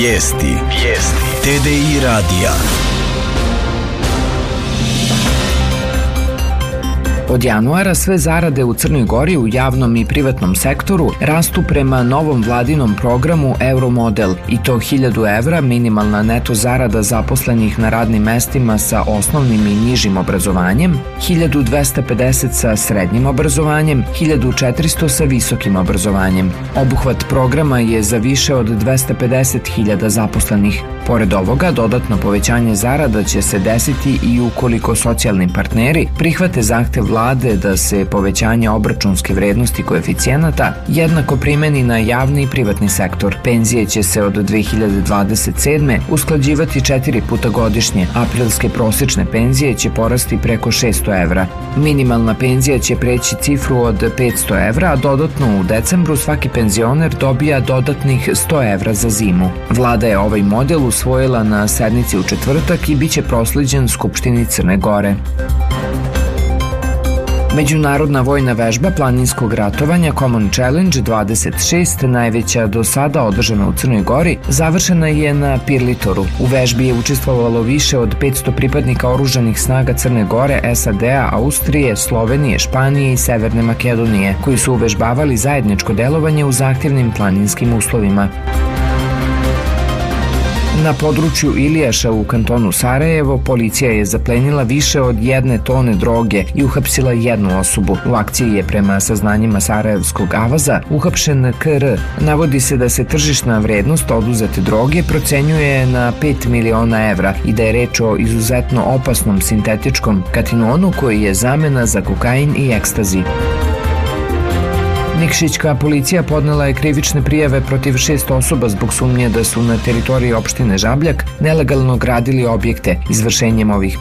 Vijesti. TDI radija. Od januara sve zarade u Crnoj Gori u javnom i privatnom sektoru rastu prema novom vladinom programu Euromodel, i to 1.000 evra minimalna neto zarada zaposlenih na radnim mestima sa osnovnim i nižim obrazovanjem, 1.250 sa srednjim obrazovanjem, 1.400 sa visokim obrazovanjem. Obuhvat programa je za više od 250.000 zaposlenih. Pored ovoga, dodatno povećanje zarada će se desiti i ukoliko socijalni partneri prihvate zahtev vlade da se povećanje obračunske vrednosti koeficijenata jednako primeni na javni i privatni sektor. Penzije će se od 2027. usklađivati 4 puta godišnje. Aprilske prosečne penzije će porasti preko 600 evra. Minimalna penzija će preći cifru od 500 evra, a dodatno u decembru svaki penzioner dobija dodatnih 100 evra za zimu. Vlada je ovaj model usvojila na sednici u četvrtak i biće prosleđen Skupštini Crne Gore. Međunarodna vojna vežba planinskog ratovanja Common Challenge 26, najveća do sada održana u Crnoj Gori, završena je na Pirlitoru. U vežbi je učestvovalo više od 500 pripadnika oružanih snaga Crne Gore, SAD-a, Austrije, Slovenije, Španije i Severne Makedonije, koji su uvežbavali zajedničko delovanje u zahtjevnim planinskim uslovima. Na području Ilijaša u kantonu Sarajevo policija je zaplenila više od 1 tone droge i uhapsila jednu osobu. U akciji je prema saznanjima sarajevskog avaza uhapšen KR. Navodi se da se tržišna vrednost oduzete droge procenjuje na 5 miliona evra i da je reč o izuzetno opasnom sintetičkom katinonu koji je zamena za kokain i ekstazi. Nikšićka policija podnela je krivične prijave protiv 6 osoba zbog sumnje da su na teritoriji opštine Žabljak nelegalno gradili objekte. Izvršenjem ovih